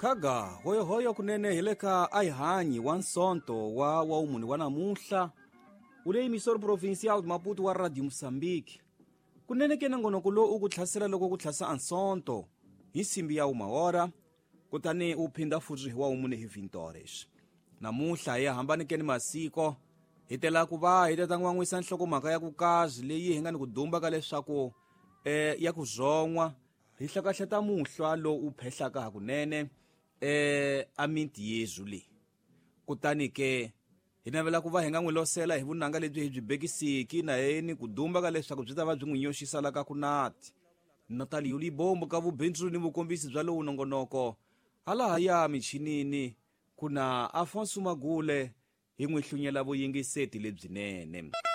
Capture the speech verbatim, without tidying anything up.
khaga hoyohoyo kunene hileka aihanyi wa nsonto wa waumuni wa namuhla ule emisoro provincial Maputo wa Radio Moçambique kunene kena ngonokulo ukuthlasela loko kutlhasa ansonto hi simbi ya umahora kutani uphinda futhi wa umune hi vintores namuhla hi hambani keni masiko hi tela ku va hi teta n'wan'wisa nhlokomhaka ya ku kazi leyi hi nga ni ku dumba ka leswaku eh ya ku zonwa hi hlakahleta muhlwa lo u phehlaka hakunene eh aminti yezu le kutani ke hi navela ku va hi nga n'wi losela hi vunanga lebyi hi byi bekisiki na yeni ku dumba ka leswaku byi ta va byi n'wi nyoxisala ka kunati Natali yuli bombo ka vubindzu ni vukombisi bya lowu nongonoko hala ya michinini kuna Afonso Magule hi n'wi hlunyela vuyingiseti lebyinene.